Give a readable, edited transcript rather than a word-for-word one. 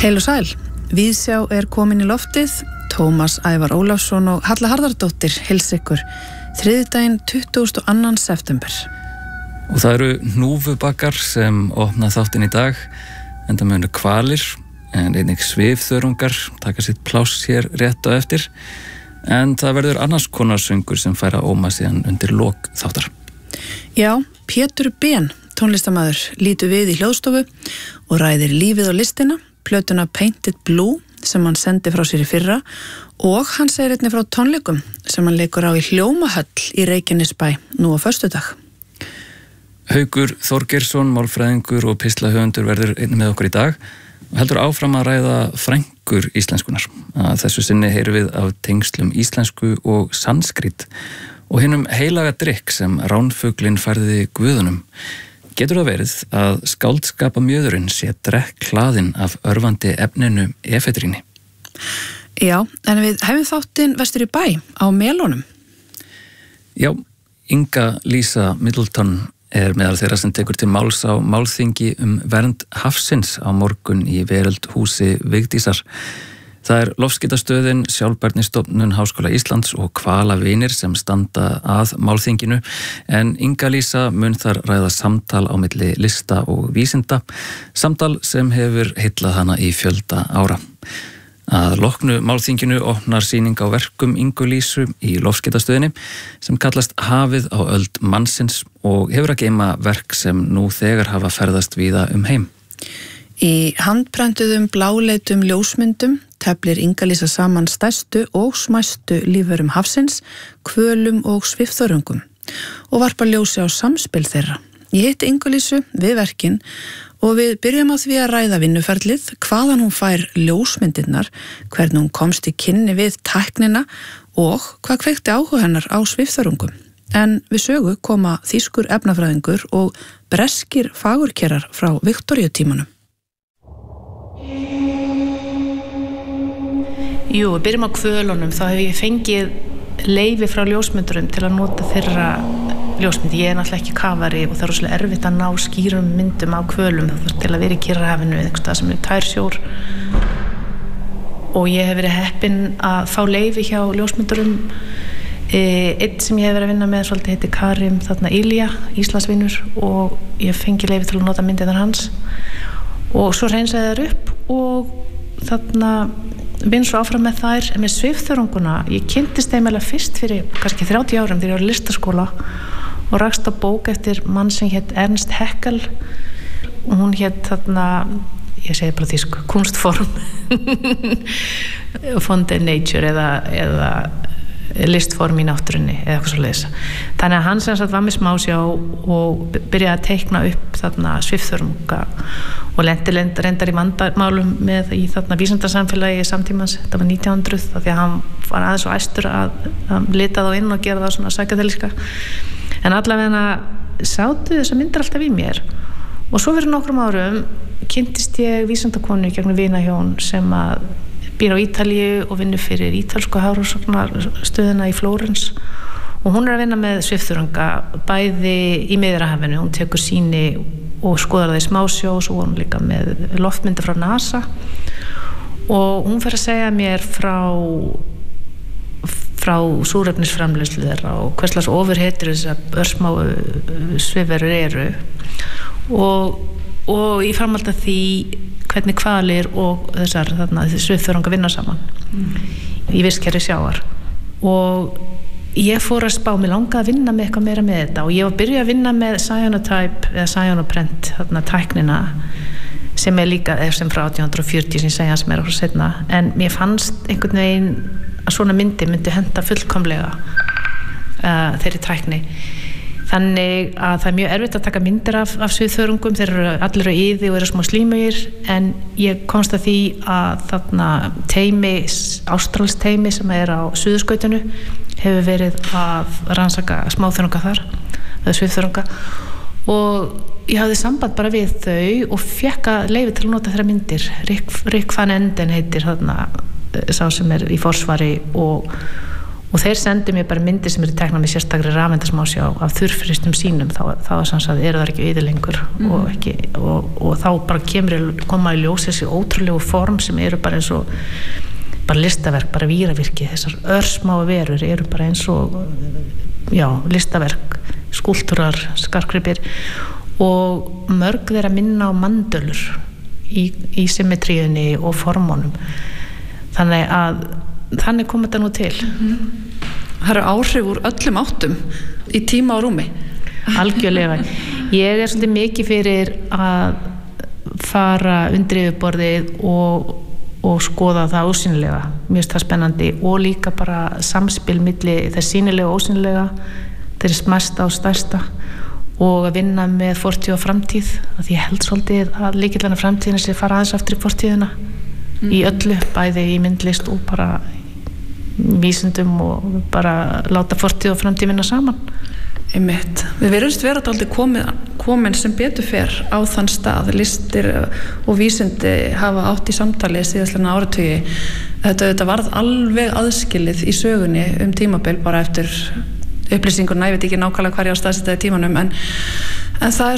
Heil og sæl, Víðsjá komin í loftið, Tómas Ævar Ólafsson og Halla Harðardóttir heilsa ykkur, þriðjudaginn 22. september. Og það eru hnúfubakar sem opna þáttinn í dag, enda munu hvalir, en einnig svifþörungar taka sitt pláss hér rétt á eftir, en það verður annars konar söngur sem fær að óma síðan undir lok þáttar. Já, Pétur Ben, tónlistarmaður, lítur við í hljóðstofu og ræðir lífið á listina, plötuna Painted Blue sem hann sendi frá sér í fyrra og hann segir einnig frá tónleikum sem hann leikur á í Hljómahöll í Reykjanesbæ nú á föstudag. Haukur Þorgeirsson, málfræðingur og pislahöfundur verður einnig með okkur í dag og heldur áfram að ræða frængur íslenskunar. Að þessu sinni heyrum við af tengslum íslensku og sanskrít og hinum heilaga drykk sem ránfuglinn færði guðunum. Getur það verið að skáldskapamjöðurinn sé drekklaðinn af örvandi efninu efedríni? Já, en við hefum þáttinn vestur í bæ á Melónum. Já, Inga Lísa Middleton meðal þeirra sem tekur til máls á málþingi vernd hafsins á morgun í Veröldhúsi Vigdísar. Það loftskeytastöðin, Sjálfbærnistofnun Háskóla Íslands og Hvalavinir sem standa að málþinginu, en Inga Lísa mun þar ræða samtal á milli lista og vísinda, samtal sem hefur heillað hana í fjölda ára. Að loknu málþinginu opnar sýning á verkum Ingu Lísu í loftskeytastöðinni sem kallast Hafið á öld mannsins og hefur að geyma verk sem nú þegar hafa ferðast víða heim. Í handprentuðum bláleitum ljósmyndum teflir Inga Lísa saman stærstu og smæstu lífverum hafsins, hvölum og svifþörungum og varpar ljósi á samspil þeirra. Ég hitti Ingu Lísu við verkin og við byrjum á því að ræða vinnuferlið, hvaðan hún fær ljósmyndirnar, hvernig hún komst í kynni við tæknina og hvað kveikti áhuga hennar á svifþörungum. En við sögu koma þýskur efnafræðingur og breskir fagurkerar frá Viktoríutímanum. Jú, við byrjum á hvölunum, þá hef ég fengið leyfi frá ljósmyndurum til að nota þeirra ljósmynd. Ég náttúrulega ekki kafari og það er rosalega erfitt að ná skýrum myndum á hvölum til að vera í Kyrrahafinu eða eitthvað sem tær sjór. Og ég hef verið heppin að fá leyfi hjá ljósmyndurum. Einn sem ég hef verið að vinna með svolítið heitir Karim Ilja, Íslandsvinur, og ég fengi leyfi til að nota myndirnar hans. Og svo hreinsaði þær upp og vinn svo áfram með þær, en með svifþörunguna, ég kynntist þeim fyrst fyrir kannski 30 árum þegar ég var í listaskóla og rakst á bók eftir mann sem hét Ernst Haeckel og hún hét ég segi bara þýsku, Kunstform von der Nature eða listform í náttúrunni eða eitthvað svoleiðis. Þannig að hann sem sagt var með smásjá og byrjaði að teikna upp svifþörunga og reyndar í vandamálum með í vísindasamfélagi samtímans. Þetta var 1900 því að hann var aðeins svo æstur að lita þá inn og gera það svona sækjadeliska. En allavega sátu þessar myndir alltaf í mér og svo fyrir nokkrum árum kynntist ég vísindakonu gegnum vinahjón sem að býr á Ítalíu og vinnur fyrir ítalsku hafrannsóknarstöðina í Flórens og hún að vinna með svifþörunga bæði í Miðjarðarhafinu. Hún tekur sýni og skoðar það í smásjá og svo var hún líka með loftmyndir frá NASA og hún fer að segja mér frá súrefnisframleiðslu þeirra og hverslags ofurhetur þessar örsmáu svifverur eru og í framhaldi af því hvernig hvalir og þessar svifþörunga vinna saman í vistkerfi sjávar og ég fór að spá, mig langaði að vinna með eitthvað meira með þetta og ég var að byrja að vinna með cyanotype eða cyanoprent tæknina sem líka sem frá 1840 sem ég segja sem frá seinna, en mér fannst einhvern veginn að svona myndi henta fullkomlega þeirri tækni. Þannig að það er mjög erfitt að taka myndir af svifþörungum, þeir eru allir á yði og eru smá slímugir, en ég komst að því að ástralskt teymi sem er á Suðurskautinu hefur verið að rannsaka smáþörunga þar, eða svifþörunga, og ég hafði samband bara við þau og fékk að leyfi til að nota þeirra myndir. Rick van Enden heitir sá sem er í forsvari og og þeir sendu mér bara myndir sem eru teknað með sérstakri rafeindasmásjá af þurrfrystum sínum, þá sannsagt eru það ekki eyði lengur og þá bara koma í ljós þessi ótrúlegu form sem eru bara eins og bara listaverk, bara víravirki, þessar örsmáu verur eru bara eins og listaverk, skúltúrar, skartgripir og mörg þeirra minna á mandölur í symmetríunni og formunum, þannig kom þetta nú til. Það eru áhrif úr öllum áttum í tíma og rúmi. Algjörlega. Ég svolítið mikið fyrir að fara undir yfirborðið og skoða það ósýnilega. Mér finnst það spennandi og líka bara samspil milli þess sýnilega og ósýnilega, þeirri smæsta og stærsta og að vinna með fortíð og framtíð, að ég held svolítið að lykillana framtíðina sé fara aðeins aftur í fortíðina í öllu, bæði í myndlist og bara vísindum og bara láta fortíð og framtíð vinna saman. Einmitt. Við verðumst vera dálítið komin sem betur fer á þann stað, listir og vísindi hafa átt í samtali síðastlega áratugi. Þetta varð alveg aðskilið í sögunni tímabil bara eftir upplýsinguna, ég veit ekki nákvæmlega hvar ég á staðsetja í tímanum, en það